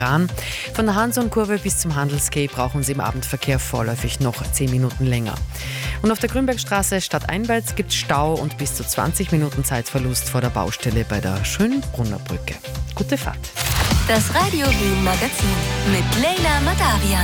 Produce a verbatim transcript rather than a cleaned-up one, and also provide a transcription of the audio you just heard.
Von der Hansson-Kurve bis zum Handelsquai brauchen Sie im Abendverkehr vorläufig noch zehn Minuten länger. Und auf der Grünbergstraße stadteinwärts gibt es Stau und bis zu zwanzig Minuten Zeitverlust vor der Baustelle bei der Schönbrunner Brücke. Gute Fahrt. Das Radio Wien Magazin mit Leila Madarian.